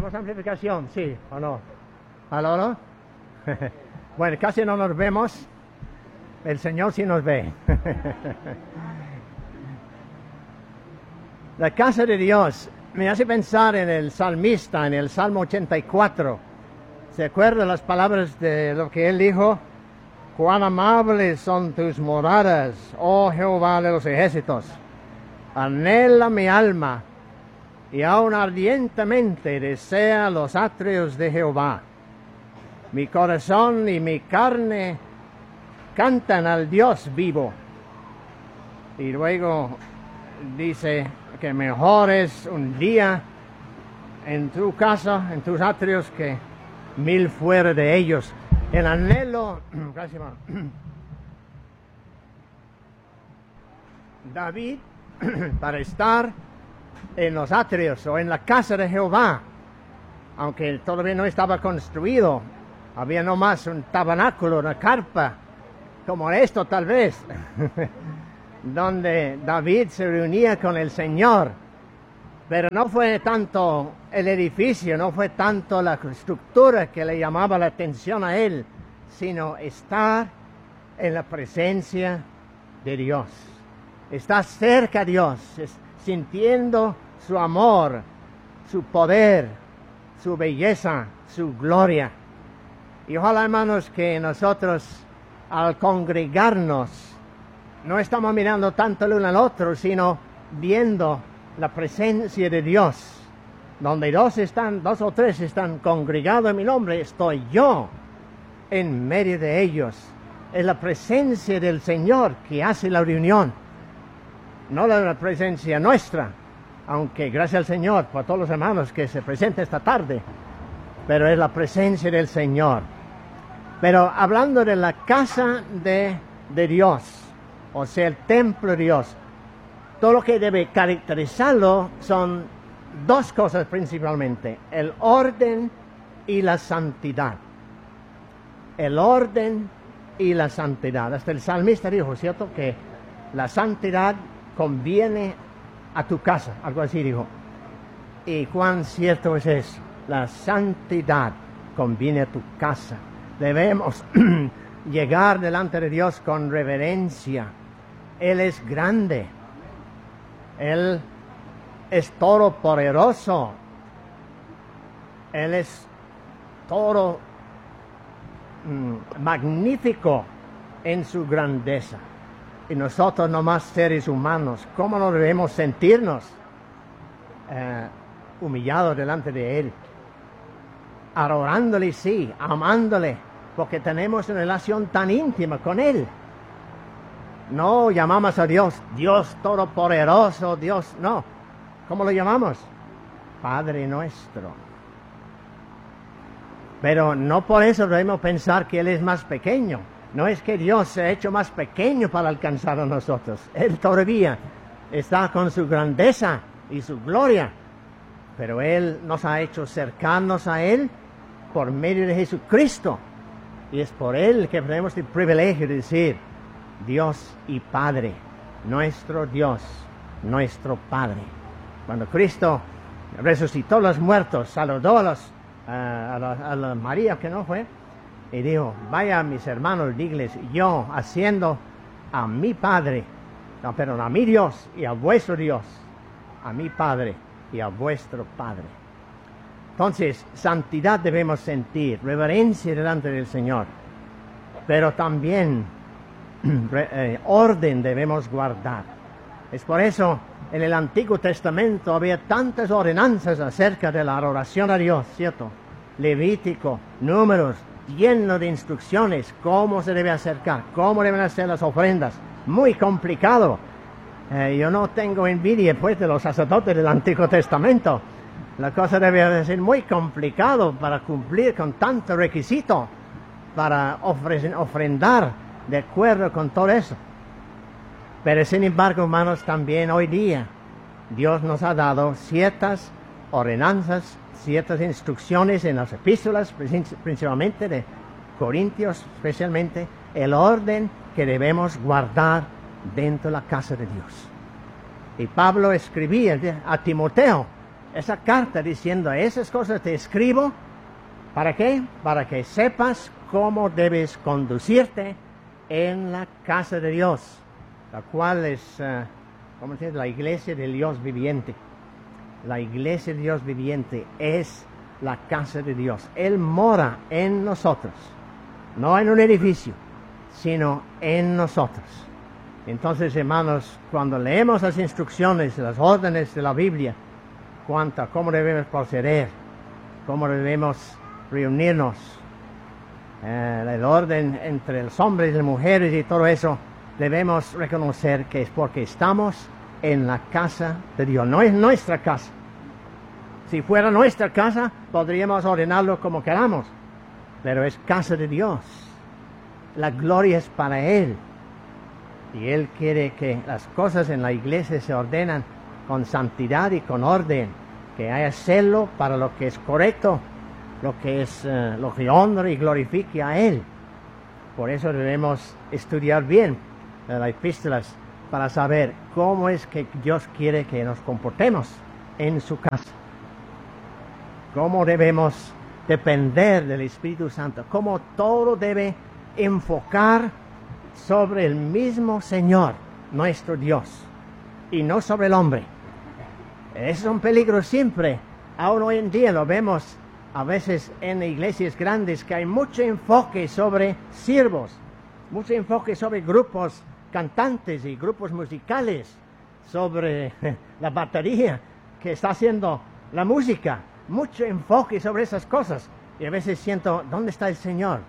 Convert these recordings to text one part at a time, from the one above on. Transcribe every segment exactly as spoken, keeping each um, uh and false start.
¿Tenemos amplificación? Sí o no. ¿Aló, no? Bueno, casi no nos vemos. El Señor sí nos ve. La casa de Dios me hace pensar en el salmista, en el Salmo ochenta y cuatro. ¿Se acuerdan las palabras de lo que él dijo? Cuán amables son tus moradas, oh Jehová de los ejércitos. Anhela mi alma, y aún ardientemente desea los atrios de Jehová. Mi corazón y mi carne cantan al Dios vivo. Y luego dice que mejor es un día en tu casa, en tus atrios, que mil fuera de ellos. El anhelo, gracias, David, para estar en los atrios o en la casa de Jehová, aunque todavía no estaba construido, había nomás un tabernáculo, una carpa, como esto tal vez, donde David se reunía con el Señor. Pero no fue tanto el edificio, no fue tanto la estructura que le llamaba la atención a él, sino estar en la presencia de Dios. Estar cerca de Dios, sintiendo su amor, su poder, su belleza, su gloria. Y ojalá, hermanos, que nosotros al congregarnos no estamos mirando tanto el uno al otro, sino viendo la presencia de Dios. Donde dos están, dos o tres están congregados en mi nombre, estoy yo en medio de ellos. Es la presencia del Señor que hace la reunión, no la presencia nuestra, aunque gracias al Señor por todos los hermanos que se presentan esta tarde, pero es la presencia del Señor. Pero hablando de la casa de, de Dios, o sea, el templo de Dios, todo lo que debe caracterizarlo son dos cosas principalmente: el orden y la santidad. El orden y la santidad. Hasta el salmista dijo, ¿cierto?, que la santidad conviene a tu casa, algo así dijo. Y cuán cierto es eso. La santidad conviene a tu casa. Debemos llegar delante de Dios con reverencia. Él es grande. Él es todopoderoso. Él es todo mm, magnífico en su grandeza. Y nosotros, nomás seres humanos, ¿cómo no debemos sentirnos eh, humillados delante de Él? Adorándole, sí, amándole, porque tenemos una relación tan íntima con Él. No llamamos a Dios Dios todopoderoso, Dios, no. ¿Cómo lo llamamos? Padre nuestro. Pero no por eso debemos pensar que Él es más pequeño. No es que Dios se ha hecho más pequeño para alcanzar a nosotros. Él todavía está con su grandeza y su gloria. Pero Él nos ha hecho cercanos a Él por medio de Jesucristo. Y es por Él que tenemos el privilegio de decir Dios y Padre, nuestro Dios, nuestro Padre. Cuando Cristo resucitó a los muertos, saludó a, los, uh, a, la, a la María, que no fue, y dijo, vaya mis hermanos, digles, yo haciendo a mi Padre, no, perdón, a mi Dios y a vuestro Dios, a mi Padre y a vuestro Padre. Entonces, santidad debemos sentir, reverencia delante del Señor, pero también eh, orden debemos guardar. Es por eso en el Antiguo Testamento había tantas ordenanzas acerca de la adoración a Dios, ¿cierto? Levítico, Números, lleno de instrucciones, cómo se debe acercar, cómo deben hacer las ofrendas. Muy complicado. Eh, yo no tengo envidia pues de los sacerdotes del Antiguo Testamento. La cosa debe de ser muy complicado para cumplir con tanto requisito, para ofre- ofrendar de acuerdo con todo eso. Pero sin embargo, hermanos, también hoy día Dios nos ha dado ciertas ordenanzas, ciertas instrucciones en las epístolas, principalmente de Corintios, especialmente, el orden que debemos guardar dentro de la casa de Dios. Y Pablo escribía a Timoteo esa carta diciendo, esas cosas te escribo, ¿para qué? Para que sepas cómo debes conducirte en la casa de Dios, la cual es, uh, ¿cómo se dice? La iglesia del Dios viviente. La iglesia del Dios viviente es la casa de Dios. Él mora en nosotros, no en un edificio, sino en nosotros. Entonces, hermanos, cuando leemos las instrucciones, las órdenes de la Biblia, cuanto a cómo debemos proceder, cómo debemos reunirnos, eh, el orden entre los hombres y las mujeres y todo eso, debemos reconocer que es porque estamos en la casa de Dios. No es nuestra casa. Si fuera nuestra casa, podríamos ordenarlo como queramos, pero es casa de Dios. La gloria es para Él. Y Él quiere que las cosas en la iglesia se ordenan con santidad y con orden, que haya celo para lo que es correcto, lo que es uh, lo que honra y glorifique a Él. Por eso debemos estudiar bien uh, las epístolas para saber cómo es que Dios quiere que nos comportemos en su casa. Cómo debemos depender del Espíritu Santo, cómo todo debe enfocar sobre el mismo Señor, nuestro Dios, y no sobre el hombre. Es un peligro siempre. Aún hoy en día lo vemos a veces en iglesias grandes, que hay mucho enfoque sobre siervos, mucho enfoque sobre grupos cantantes y grupos musicales, sobre la batería que está haciendo la música, mucho enfoque sobre esas cosas. Y a veces siento, ¿dónde está el Señor?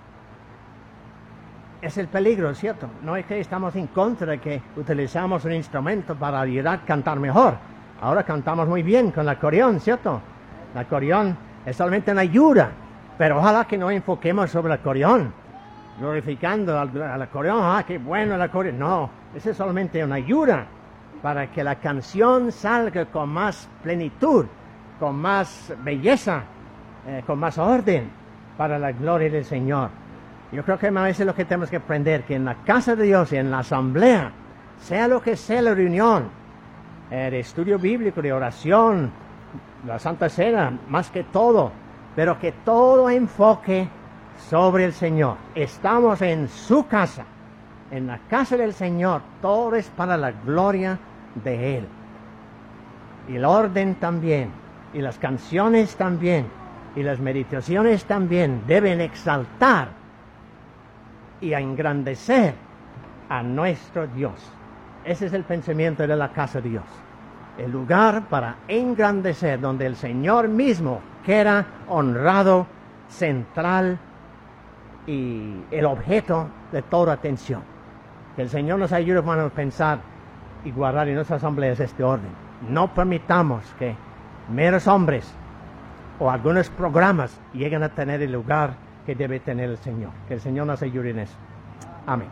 Es el peligro, ¿cierto? No es que estamos en contra de que utilizamos un instrumento para ayudar a cantar mejor. Ahora cantamos muy bien con el acordeón, ¿cierto? El acordeón es solamente una ayuda, pero ojalá que no enfoquemos sobre el acordeón, glorificando al, al acordeón. ¡Ah, qué bueno el acordeón! No, eso es solamente una ayuda para que la canción salga con más plenitud, con más belleza, eh, con más orden, para la gloria del Señor. Yo creo que a veces lo que tenemos que aprender, que en la casa de Dios y en la asamblea, sea lo que sea la reunión, eh, de estudio bíblico, de oración, la Santa Cena, más que todo, pero que todo enfoque sobre el Señor. Estamos en su casa, en la casa del Señor, todo es para la gloria de Él. Y el orden también, y las canciones también, y las meditaciones también deben exaltar y a engrandecer a nuestro Dios. Ese es el pensamiento de la casa de Dios. El lugar para engrandecer, donde el Señor mismo queda honrado, central y el objeto de toda atención. Que el Señor nos ayude a pensar y guardar en nuestras asambleas este orden. No permitamos que meros hombres o algunos programas lleguen a tener el lugar que debe tener el Señor. Que el Señor nos ayude en eso. Amén.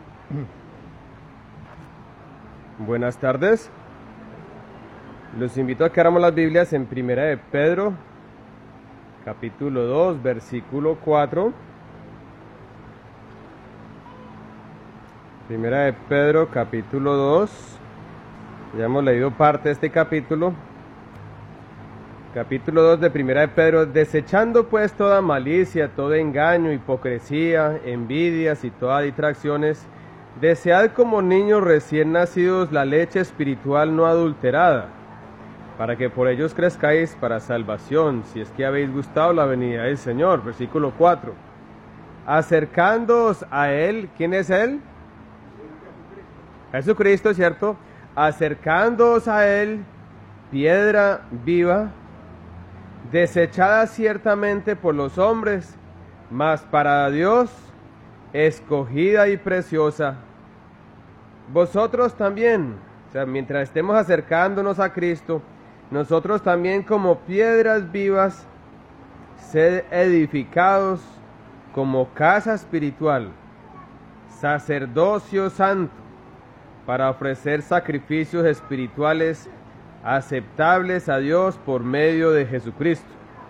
Buenas tardes. Los invito a que abramos las Biblias en Primera de Pedro, capítulo dos, versículo cuatro. Primera de Pedro, capítulo dos. Ya hemos leído parte de este capítulo. Capítulo dos de Primera de Pedro. Desechando pues toda malicia, todo engaño, hipocresía, envidias y todas distracciones, desead como niños recién nacidos la leche espiritual no adulterada, para que por ellos crezcáis para salvación, si es que habéis gustado la venida del Señor. Versículo cuatro. Acercándoos a Él. ¿Quién es Él? Jesucristo, ¿cierto? Acercándoos a Él, piedra viva, desechada ciertamente por los hombres, mas para Dios escogida y preciosa. Vosotros también, o sea, mientras estemos acercándonos a Cristo, nosotros también como piedras vivas, sed edificados como casa espiritual, sacerdocio santo, para ofrecer sacrificios espirituales aceptables a Dios por medio de Jesucristo.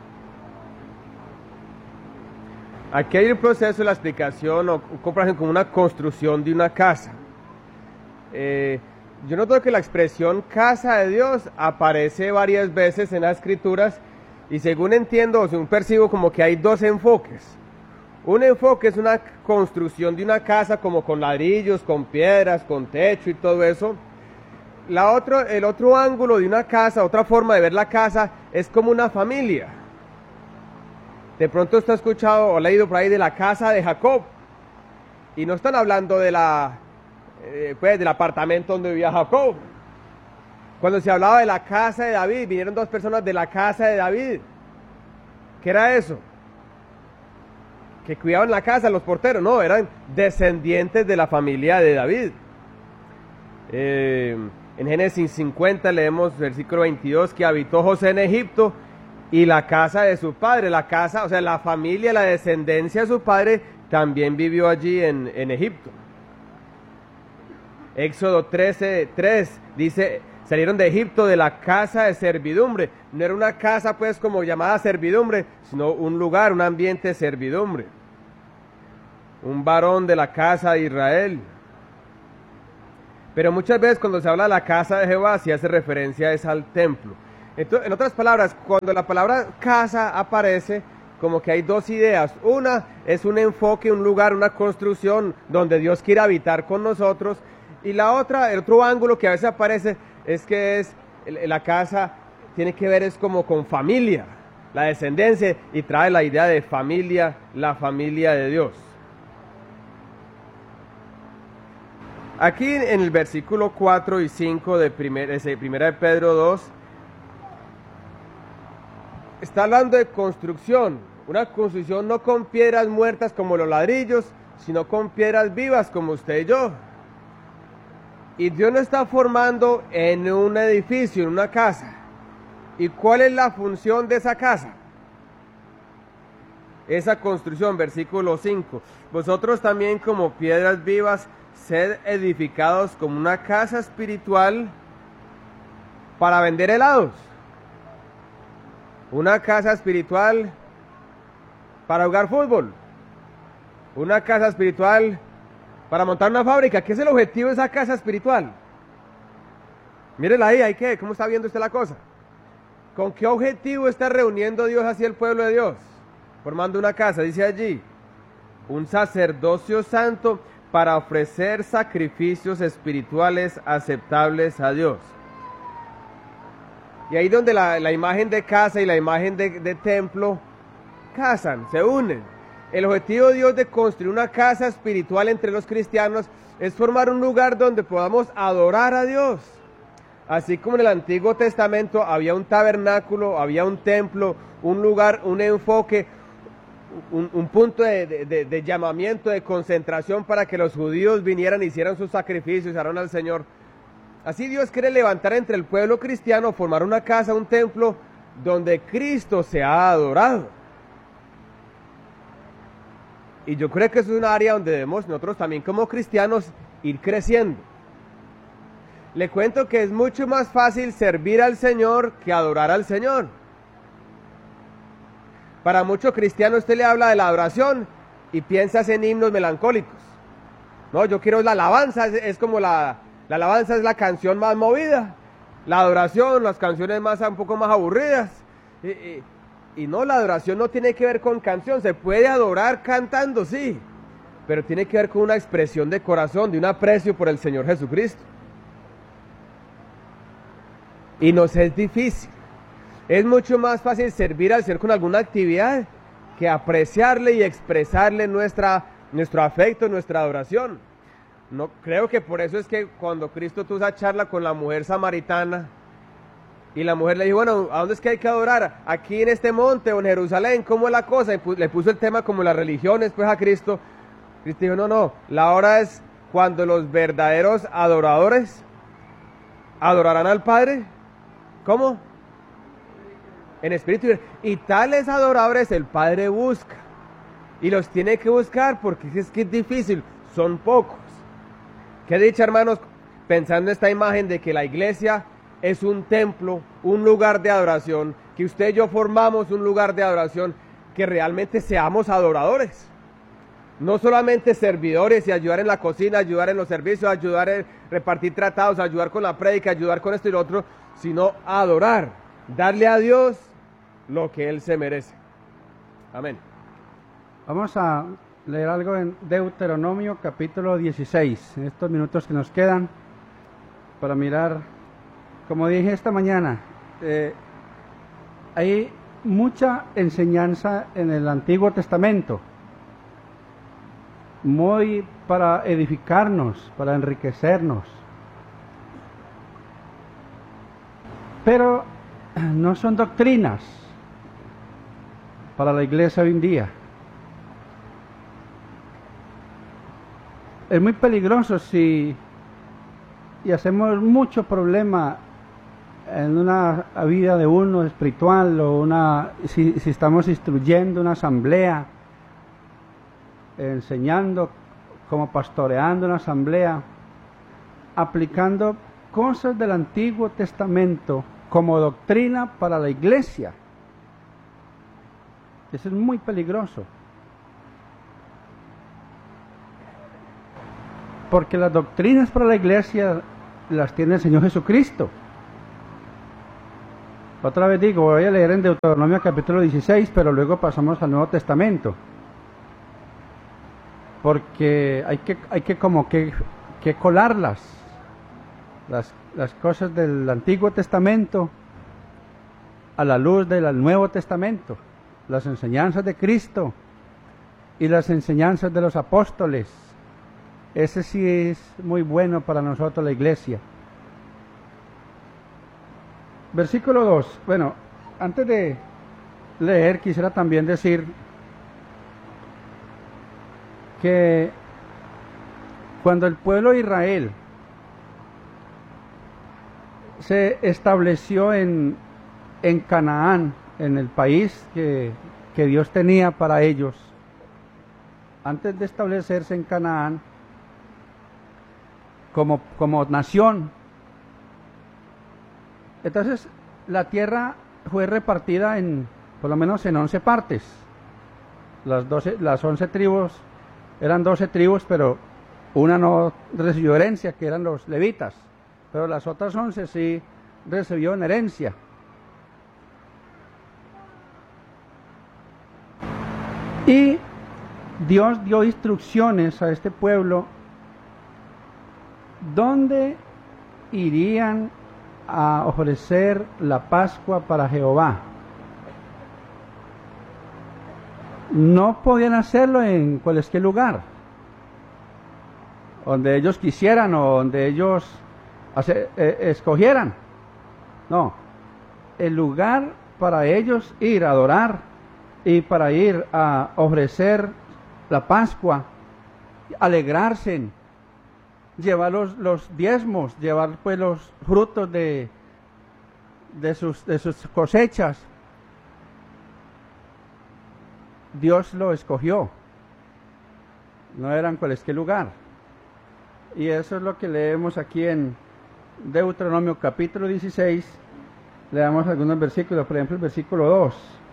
Aquí hay un proceso de la explicación o comparación con una construcción de una casa. Eh, yo noto que la expresión casa de Dios aparece varias veces en las escrituras y según entiendo, o según percibo, como que hay dos enfoques. Un enfoque es una construcción de una casa como con ladrillos, con piedras, con techo y todo eso. La otro, el otro ángulo de una casa, otra forma de ver la casa, es como una familia. De pronto usted ha escuchado o leído por ahí de la casa de Jacob. Y no están hablando de la, eh, pues, del apartamento donde vivía Jacob. Cuando se hablaba de la casa de David, vinieron dos personas de la casa de David. ¿Qué era eso? Que cuidaban la casa, los porteros. No, eran descendientes de la familia de David. Eh, en Génesis cincuenta leemos versículo veintidós que habitó José en Egipto y la casa de su padre, la casa, o sea, la familia, la descendencia de su padre también vivió allí en, en Egipto. Éxodo trece, tres dice, salieron de Egipto de la casa de servidumbre. No era una casa pues como llamada servidumbre, sino un lugar, un ambiente de servidumbre. Un varón de la casa de Israel. Pero muchas veces cuando se habla de la casa de Jehová, se hace referencia es al templo. Entonces, en otras palabras, cuando la palabra casa aparece, como que hay dos ideas. Una es un enfoque, un lugar, una construcción donde Dios quiere habitar con nosotros. Y la otra, el otro ángulo que a veces aparece, es que es la casa tiene que ver es como con familia, la descendencia, y trae la idea de familia, la familia de Dios. Aquí en el versículo cuatro y cinco de primera, de primera de Pedro dos, está hablando de construcción, una construcción no con piedras muertas como los ladrillos, sino con piedras vivas como usted y yo. Y Dios nos está formando en un edificio, en una casa. ¿Y cuál es la función de esa casa? Esa construcción, versículo cinco. Vosotros también como piedras vivas, sed edificados como una casa espiritual para vender helados. Una casa espiritual para jugar fútbol. Una casa espiritual para montar una fábrica. ¿Qué es el objetivo de esa casa espiritual? Mírela ahí, ahí qué, ¿cómo está viendo usted la cosa? ¿Con qué objetivo está reuniendo Dios hacia el pueblo de Dios? Formando una casa, dice allí, un sacerdocio santo para ofrecer sacrificios espirituales aceptables a Dios. Y ahí donde la, la imagen de casa y la imagen de, de templo casan, se unen. El objetivo de Dios de construir una casa espiritual entre los cristianos es formar un lugar donde podamos adorar a Dios. Así como en el Antiguo Testamento había un tabernáculo, había un templo, un lugar, un enfoque, un, un punto de, de, de llamamiento, de concentración para que los judíos vinieran, hicieran sus sacrificios, oraran al Señor. Así Dios quiere levantar entre el pueblo cristiano, formar una casa, un templo, donde Cristo se ha adorado. Y yo creo que eso es un área donde debemos nosotros también como cristianos ir creciendo. Le cuento que es mucho más fácil servir al Señor que adorar al Señor. Para muchos cristianos usted le habla de la adoración y piensas en himnos melancólicos. No, yo quiero la alabanza, es, es como la, la alabanza es la canción más movida. La adoración, las canciones más un poco más aburridas. Y, y, y no, la adoración no tiene que ver con canción, se puede adorar cantando, sí, pero tiene que ver con una expresión de corazón, de un aprecio por el Señor Jesucristo. Y nos es difícil. Es mucho más fácil servir al Señor con alguna actividad que apreciarle y expresarle nuestra, nuestro afecto, nuestra adoración. No, creo que por eso es que cuando Cristo tuvo esa charla con la mujer samaritana, y la mujer le dijo, bueno, ¿a dónde es que hay que adorar? ¿Aquí en este monte o en Jerusalén? ¿Cómo es la cosa? Y le puso el tema como las religiones pues a Cristo. Cristo dijo, no, no, la hora es cuando los verdaderos adoradores adorarán al Padre. ¿Cómo? En espíritu. Y tales adoradores el Padre busca. Y los tiene que buscar porque es que es difícil, son pocos. Qué dicha, hermanos, pensando en esta imagen de que la iglesia es un templo, un lugar de adoración, que usted y yo formamos un lugar de adoración, que realmente seamos adoradores. No solamente servidores y ayudar en la cocina, ayudar en los servicios, ayudar en repartir tratados, ayudar con la prédica, ayudar con esto y lo otro, sino adorar, darle a Dios lo que Él se merece. Amén. Vamos a leer algo en Deuteronomio capítulo dieciséis, en estos minutos que nos quedan, para mirar, como dije esta mañana, eh, hay mucha enseñanza en el Antiguo Testamento, muy para edificarnos, para enriquecernos, pero no son doctrinas para la iglesia hoy en día. Es muy peligroso si y hacemos mucho problema en una vida de uno espiritual, o una si, si estamos instruyendo una asamblea, enseñando, como pastoreando una asamblea, aplicando cosas del Antiguo Testamento como doctrina para la iglesia. Eso es muy peligroso, porque las doctrinas para la iglesia las tiene el Señor Jesucristo. Otra vez digo, voy a leer en Deuteronomio capítulo dieciséis, pero luego pasamos al Nuevo Testamento, porque hay que, hay que como que, que colarlas, las, las cosas del Antiguo Testamento a la luz del Nuevo Testamento, las enseñanzas de Cristo y las enseñanzas de los apóstoles. Ese sí es muy bueno para nosotros, la iglesia. Versículo dos. Bueno, antes de leer, quisiera también decir que cuando el pueblo de Israel se estableció en, en Canaán, en el país que, que Dios tenía para ellos, antes de establecerse en Canaán como, como nación, entonces la tierra fue repartida en, por lo menos en once partes. Las doce, las once tribus, eran doce tribus, pero una no recibió herencia, que eran los levitas, pero las otras once sí recibieron herencia. Y Dios dio instrucciones a este pueblo dónde irían a ofrecer la Pascua para Jehová. No podían hacerlo en cualquier lugar, donde ellos quisieran o donde ellos hacer, eh, escogieran. No, el lugar para ellos ir a adorar y para ir a ofrecer la Pascua, alegrarse, llevar los, los diezmos, llevar pues los frutos de, de, sus, de sus cosechas. Dios lo escogió, no era en cualquier lugar. Y eso es lo que leemos aquí en Deuteronomio capítulo dieciséis. Leamos algunos versículos, por ejemplo el versículo dos.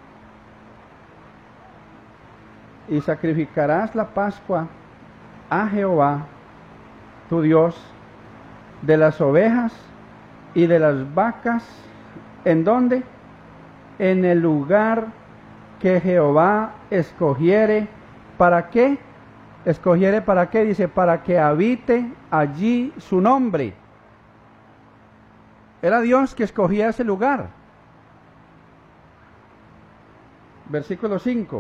Y sacrificarás la Pascua a Jehová tu Dios de las ovejas y de las vacas. ¿En dónde? En el lugar que Jehová escogiere. ¿Para qué? Escogiere para qué, dice, para que habite allí su nombre. Era Dios que escogía ese lugar. Versículo cinco.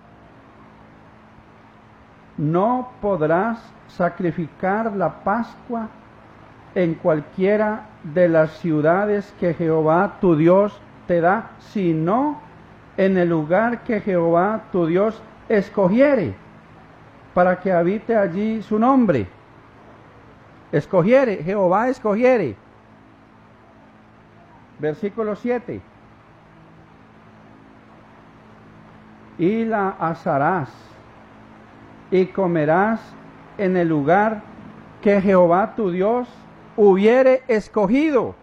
No podrás sacrificar la Pascua en cualquiera de las ciudades que Jehová tu Dios te da, sino en el lugar que Jehová tu Dios escogiere, para que habite allí su nombre. Escogiere, Jehová escogiere. Versículo siete. Y la asarás y comerás en el lugar que Jehová tu Dios hubiere escogido.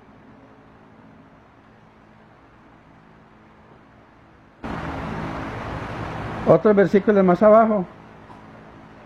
Otro versículo más abajo.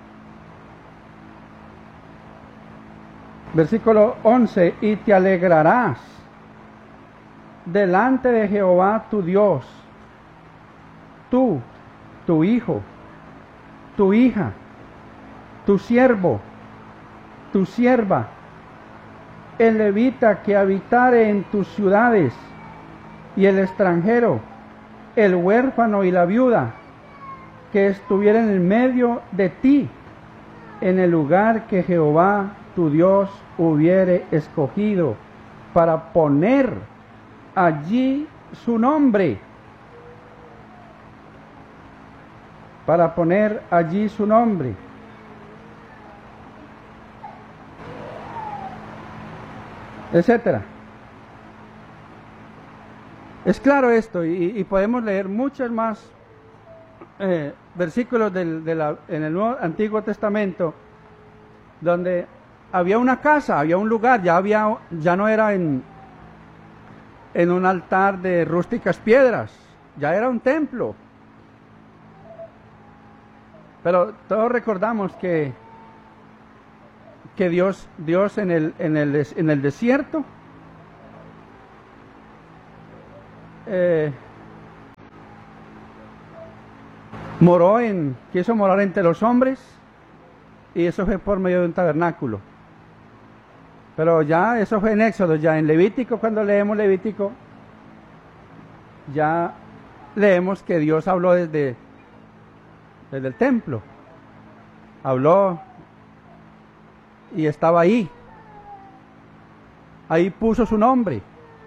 Versículo once, y te alegrarás delante de Jehová tu Dios, tú, tu hijo, tu hija, tu siervo, tu sierva, el levita que habitare en tus ciudades, y el extranjero, el huérfano y la viuda, que estuvieren en medio de ti, en el lugar que Jehová tu Dios hubiere escogido, para poner allí su nombre, para poner allí su nombre. Etcétera. Es claro esto, y, y podemos leer muchos más eh, versículos del, de la, en el Nuevo, Antiguo Testamento, donde había una casa, había un lugar, ya, había, ya no era en, en un altar de rústicas piedras, ya era un templo. Pero todos recordamos que, que Dios, Dios en el, en el, en el desierto eh, moró en, quiso morar entre los hombres, y eso fue por medio de un tabernáculo. Pero ya eso fue en Éxodo, ya en Levítico, cuando leemos Levítico, ya leemos que Dios habló desde, desde el templo. Habló y estaba ahí. Ahí puso su nombre.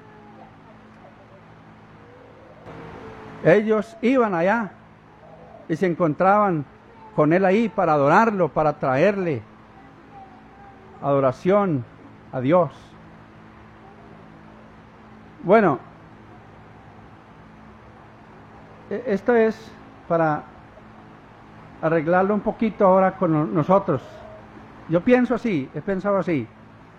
Ellos iban allá y se encontraban con él ahí para adorarlo, para traerle adoración a Dios. Bueno, esto es para arreglarlo un poquito ahora con nosotros. Yo pienso así, he pensado así.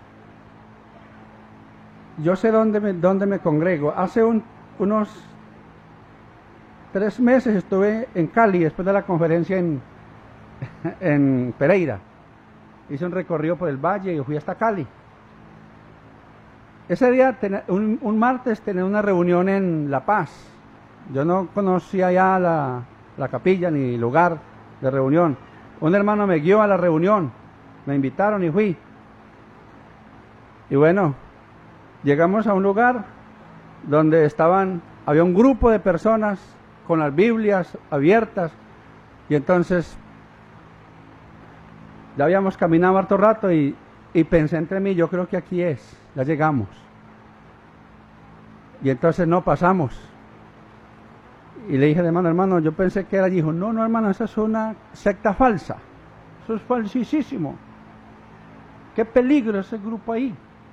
Yo sé dónde me, dónde me congrego. Hace un, unos tres meses estuve en Cali después de la conferencia en, en Pereira. Hice un recorrido por el valle y fui hasta Cali. Ese día, un, un martes, tenía una reunión en La Paz. Yo no conocía ya la, la capilla ni lugar de reunión. Un hermano me guió a la reunión, me invitaron y fui. Y bueno, llegamos a un lugar donde estaban, había un grupo de personas con las Biblias abiertas, y entonces ya habíamos caminado harto rato y, y pensé entre mí, yo creo que aquí es, ya llegamos. Y entonces no pasamos. Y le dije, hermano, hermano, yo pensé que era allí. Dijo, no, no, hermano, esa es una secta falsa. Eso es falsísimo. Qué peligro ese grupo ahí.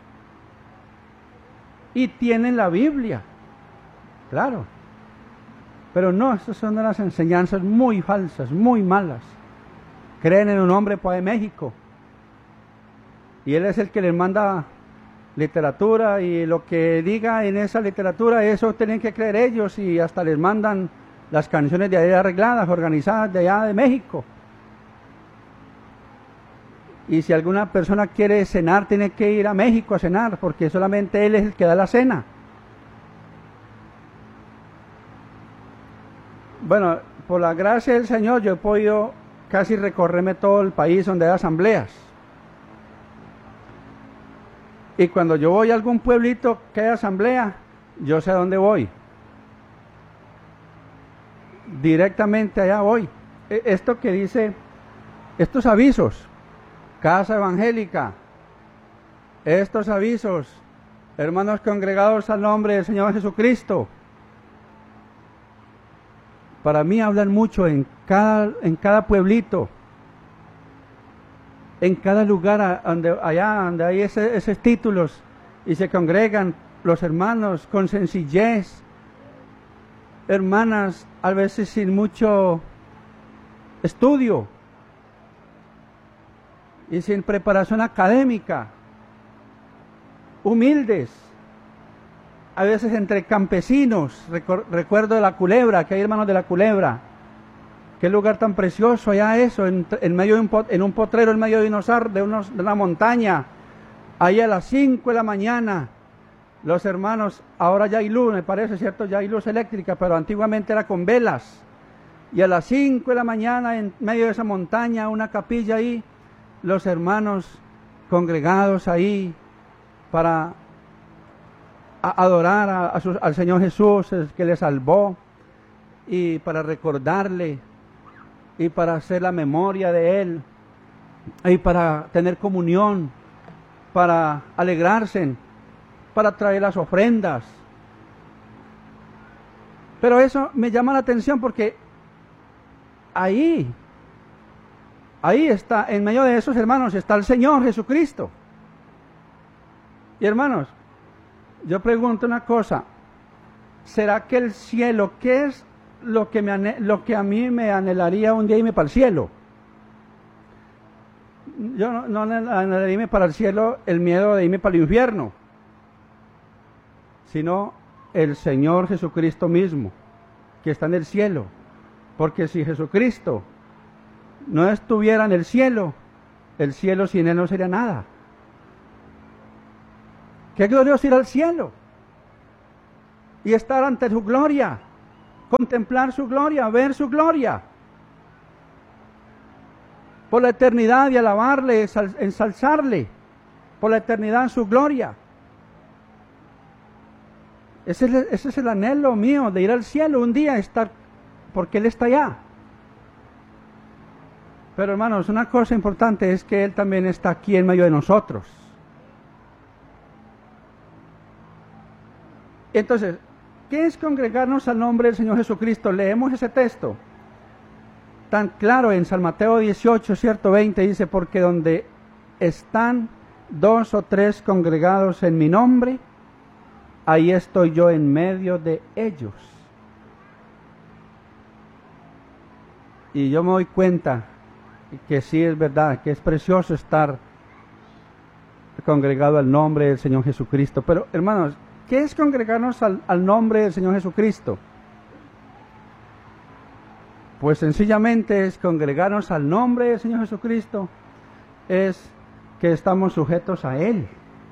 Y tienen la Biblia. Claro. Pero no, estas son de las enseñanzas muy falsas, muy malas. Creen en un hombre pues, de México. Y él es el que les manda literatura, y lo que diga en esa literatura, eso tienen que creer ellos, y hasta les mandan las canciones de allá arregladas, organizadas de allá de México. Y si alguna persona quiere cenar, tiene que ir a México a cenar, porque solamente él es el que da la cena. Bueno, por la gracia del Señor, yo he podido casi recorrerme todo el país donde hay asambleas. Y cuando yo voy a algún pueblito que hay asamblea, yo sé a dónde voy. Directamente allá voy. Esto que dice, estos avisos, casa evangélica, estos avisos, hermanos congregados al nombre del Señor Jesucristo, para mí hablan mucho en cada, en cada pueblito, en cada lugar donde, allá donde hay ese, esos títulos, y se congregan los hermanos con sencillez, hermanas a veces sin mucho estudio y sin preparación académica, humildes, a veces entre campesinos. Recuerdo de la Culebra, que hay hermanos de la Culebra. Qué lugar tan precioso allá eso, en, en medio de un, pot, en un potrero, en medio de, unos, de, unos, de una montaña, Ahí a las cinco de la mañana, los hermanos, ahora ya hay luz, me parece, ¿cierto? Ya hay luz eléctrica, pero antiguamente era con velas. Y a las cinco de la mañana, en medio de esa montaña, una capilla ahí, los hermanos congregados ahí para a adorar a, a su, al Señor Jesús, el que le salvó, y para recordarle, y para hacer la memoria de Él, y para tener comunión, para alegrarse, para traer las ofrendas. Pero eso me llama la atención porque ahí, ahí está, en medio de esos hermanos está el Señor Jesucristo. Y hermanos, yo pregunto una cosa, ¿será que el cielo, qué es lo que, me, lo que a mí me anhelaría un día irme para el cielo? Yo no, no anhelaría irme para el cielo el miedo de irme para el infierno, sino el Señor Jesucristo mismo, que está en el cielo. Porque si Jesucristo no estuviera en el cielo, el cielo sin Él no sería nada. Qué glorioso ir al cielo y estar ante su gloria, contemplar su gloria, ver su gloria por la eternidad y alabarle, ensalzarle por la eternidad en su gloria. Ese es, el, ese es el anhelo mío, de ir al cielo un día, estar, porque Él está allá. Pero hermanos, una cosa importante es que Él también está aquí en medio de nosotros. Entonces, ¿qué es congregarnos al nombre del Señor Jesucristo? Leemos ese texto tan claro en San Mateo dieciocho, cierto, veinte, dice, porque donde están dos o tres congregados en mi nombre, ahí estoy yo en medio de ellos. Y yo me doy cuenta que sí es verdad, que es precioso estar congregado al nombre del Señor Jesucristo. Pero hermanos, ¿qué es congregarnos al, al nombre del Señor Jesucristo? Pues sencillamente es congregarnos al nombre del Señor Jesucristo, es que estamos sujetos a Él.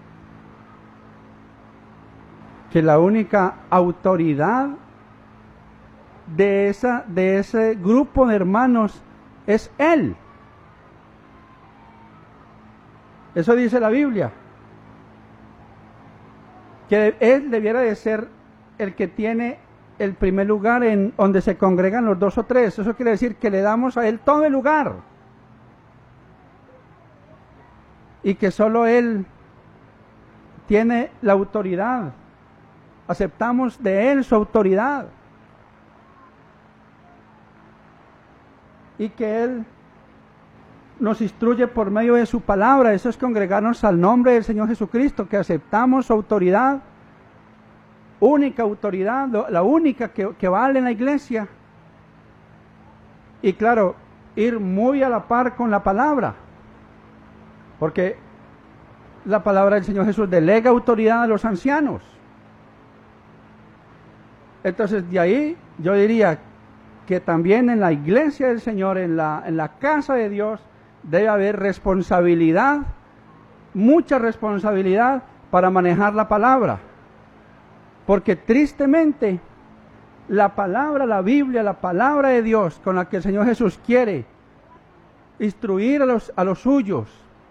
Que la única autoridad de, esa, de ese grupo de hermanos es Él. Eso dice la Biblia. Que Él debiera de ser el que tiene el primer lugar en donde se congregan los dos o tres. Eso quiere decir que le damos a Él todo el lugar. Y que solo Él tiene la autoridad. Aceptamos de Él su autoridad. Y que Él nos instruye por medio de su palabra. Eso es congregarnos al nombre del Señor Jesucristo, que aceptamos su autoridad, única autoridad, la única que, que vale en la iglesia. Y claro, ir muy a la par con la palabra, porque la palabra del Señor Jesús delega autoridad a los ancianos. Entonces, de ahí yo diría que también en la iglesia del Señor, en la, en la casa de Dios, debe haber responsabilidad, mucha responsabilidad para manejar la palabra. Porque tristemente, la palabra, la Biblia, la palabra de Dios con la que el Señor Jesús quiere instruir a los, a los suyos,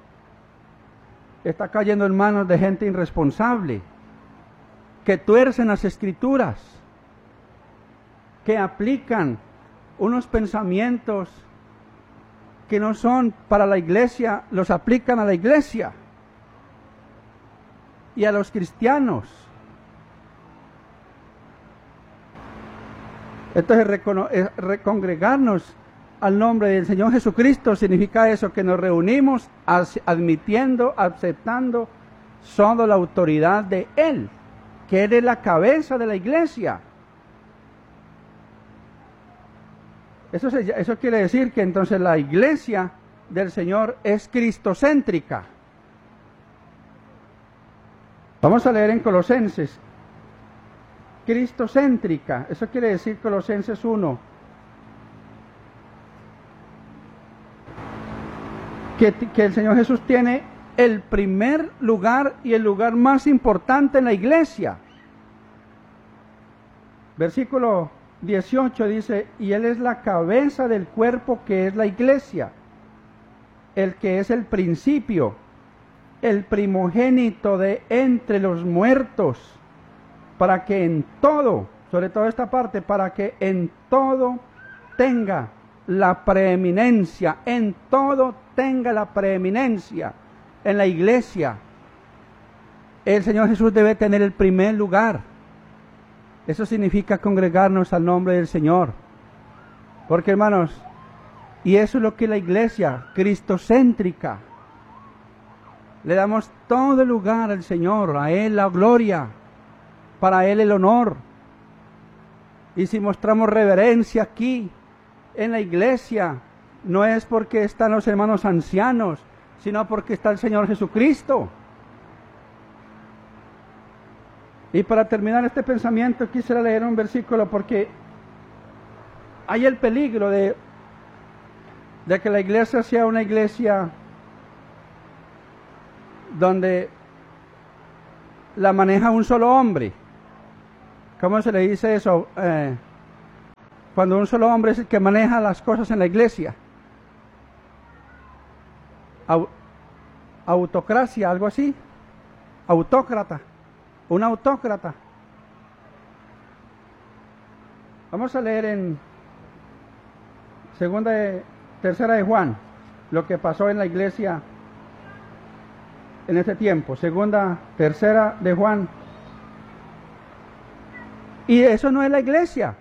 está cayendo en manos de gente irresponsable, que tuercen las Escrituras, que aplican unos pensamientos que no son para la iglesia, los aplican a la iglesia y a los cristianos. Entonces, recongregarnos al nombre del Señor Jesucristo significa eso, que nos reunimos admitiendo, aceptando solo la autoridad de Él, que Él es la cabeza de la iglesia. Eso, se, eso quiere decir que entonces la iglesia del Señor es cristocéntrica. Vamos a leer en Colosenses. Cristocéntrica, eso quiere decir Colosenses uno. Que, que el Señor Jesús tiene el primer lugar y el lugar más importante en la iglesia. Versículo dieciocho dice, y Él es la cabeza del cuerpo que es la iglesia, el que es el principio, el primogénito de entre los muertos, para que en todo, sobre todo esta parte, para que en todo tenga la preeminencia, en todo tenga la preeminencia. En la iglesia, el Señor Jesús debe tener el primer lugar. Eso significa congregarnos al nombre del Señor. Porque, hermanos, y eso es lo que la iglesia cristocéntrica, le damos todo el lugar al Señor, a Él la gloria, para Él el honor. Y si mostramos reverencia aquí, en la iglesia, no es porque están los hermanos ancianos, sino porque está el Señor Jesucristo. Y para terminar este pensamiento, quisiera leer un versículo, porque hay el peligro de, de que la iglesia sea una iglesia donde la maneja un solo hombre. ¿Cómo se le dice eso? Eh, cuando un solo hombre es el que maneja las cosas en la iglesia. Au, autocracia, algo así. Autócrata. Un autócrata. Vamos a leer en segunda de, tercera de Juan, lo que pasó en la iglesia en ese tiempo. Segunda, tercera de Juan. Y eso no es la iglesia.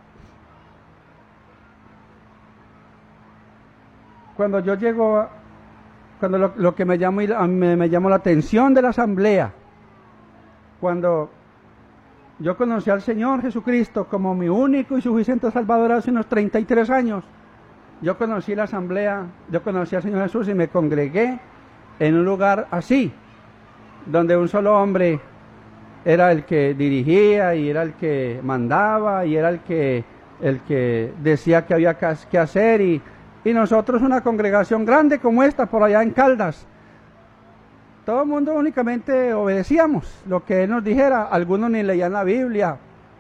Cuando yo llego a Cuando lo, lo que me llamó, me, me llamó la atención de la asamblea, cuando yo conocí al Señor Jesucristo como mi único y suficiente Salvador hace unos treinta y tres años, yo conocí la asamblea, yo conocí al Señor Jesús y me congregué en un lugar así, donde un solo hombre era el que dirigía y era el que mandaba y era el que, el que decía que había que hacer y Y nosotros, una congregación grande como esta, por allá en Caldas, todo el mundo únicamente obedecíamos lo que Él nos dijera. Algunos ni leían la Biblia.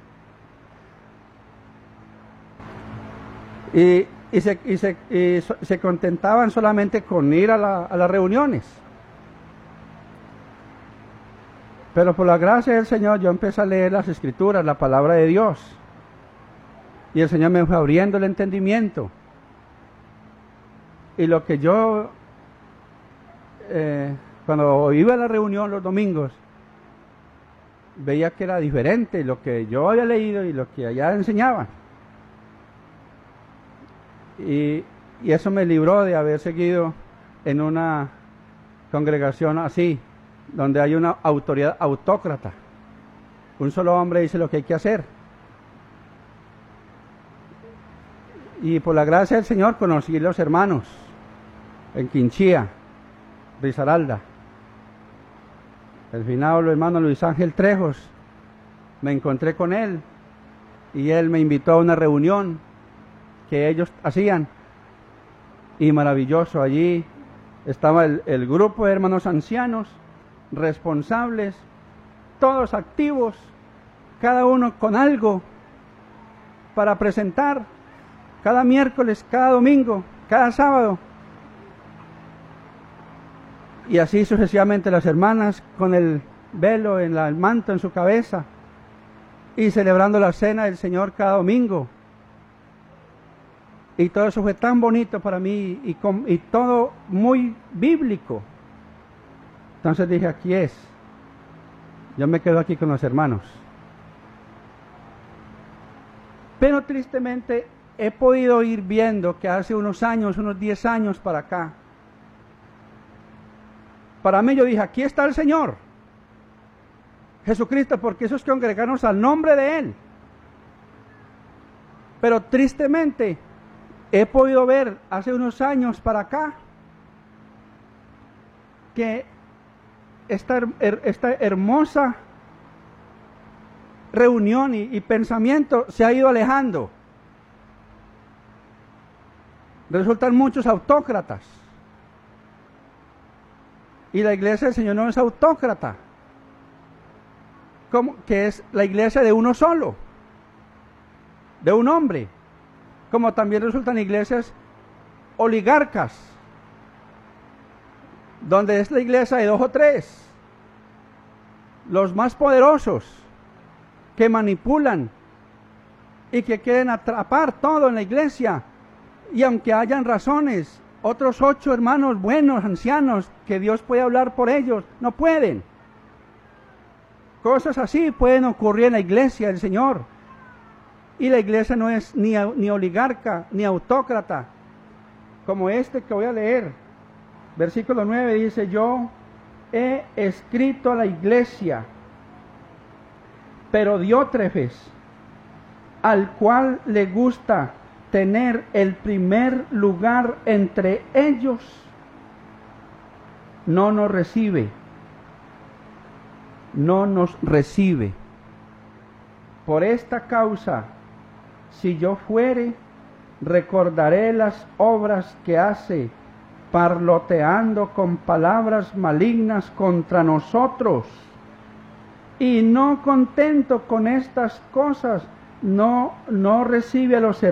Y, y, se, y, se, y so, se contentaban solamente con ir a, la, a las reuniones. Pero por la gracia del Señor, yo empecé a leer las Escrituras, la palabra de Dios. Y el Señor me fue abriendo el entendimiento. Y lo que yo, eh, cuando iba a la reunión los domingos, veía que era diferente lo que yo había leído y lo que allá enseñaban. Y, y eso me libró de haber seguido en una congregación así, donde hay una autoridad autócrata. Un solo hombre dice lo que hay que hacer. Y por la gracia del Señor conocí los hermanos en Quinchía, Risaralda. El finado hermano Luis Ángel Trejos, me encontré con él y él me invitó a una reunión que ellos hacían. Y maravilloso, allí estaba el, el grupo de hermanos ancianos, responsables, todos activos, cada uno con algo para presentar, cada miércoles, cada domingo, cada sábado. Y así sucesivamente las hermanas con el velo, en la, el manto en su cabeza, y celebrando la cena del Señor cada domingo. Y todo eso fue tan bonito para mí y, con, y todo muy bíblico. Entonces dije, aquí es. Yo me quedo aquí con los hermanos. Pero tristemente he podido ir viendo que hace unos años, unos diez años para acá, para mí yo dije, aquí está el Señor Jesucristo, porque eso es congregarnos al nombre de Él. Pero tristemente he podido ver hace unos años para acá que esta, esta hermosa reunión y, y pensamiento se ha ido alejando. Resultan muchos autócratas. Y la iglesia del Señor no es autócrata, como que es la iglesia de uno solo, de un hombre, como también resultan iglesias oligarcas, donde es la iglesia de dos o tres, los más poderosos, que manipulan y que quieren atrapar todo en la iglesia, y aunque hayan razones, otros ocho hermanos buenos, ancianos, que Dios puede hablar por ellos, no pueden. Cosas así pueden ocurrir en la iglesia del Señor. Y la iglesia no es ni, ni oligarca, ni autócrata, como este que voy a leer. Versículo nueve dice, yo he escrito a la iglesia, pero Diótrefes, al cual le gusta tener el primer lugar entre ellos, no nos recibe, no nos recibe. Por esta causa, si yo fuere, recordaré las obras que hace, parloteando con palabras malignas contra nosotros. Y no contento con estas cosas, no, no recibe a los hermanos